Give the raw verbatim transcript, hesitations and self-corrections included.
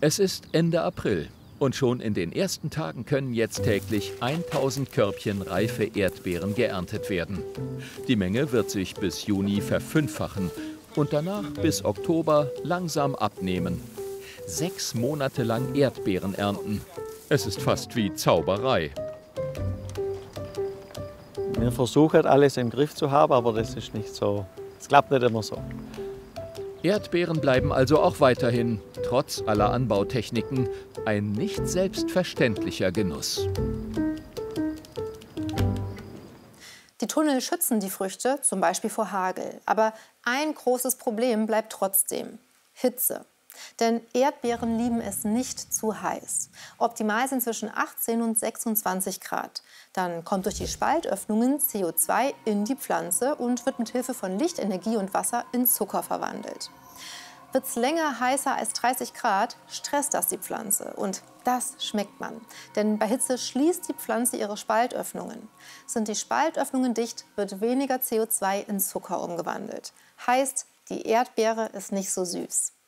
Es ist Ende April und schon in den ersten Tagen können jetzt täglich tausend Körbchen reife Erdbeeren geerntet werden. Die Menge wird sich bis Juni verfünffachen und danach bis Oktober langsam abnehmen. Sechs Monate lang Erdbeeren ernten. Es ist fast wie Zauberei. Wir versuchen alles im Griff zu haben, aber das ist nicht so. Es klappt nicht immer so. Erdbeeren bleiben also auch weiterhin, trotz aller Anbautechniken, ein nicht selbstverständlicher Genuss. Die Tunnel schützen die Früchte, zum Beispiel vor Hagel. Aber ein großes Problem bleibt trotzdem: Hitze. Denn Erdbeeren lieben es nicht zu heiß. Optimal sind zwischen achtzehn und sechsundzwanzig Grad. Dann kommt durch die Spaltöffnungen C O zwei in die Pflanze und wird mit Hilfe von Licht, Energie und Wasser in Zucker verwandelt. Wird es länger heißer als dreißig Grad, stresst das die Pflanze. Und das schmeckt man. Denn bei Hitze schließt die Pflanze ihre Spaltöffnungen. Sind die Spaltöffnungen dicht, wird weniger C O zwei in Zucker umgewandelt. Heißt, die Erdbeere ist nicht so süß.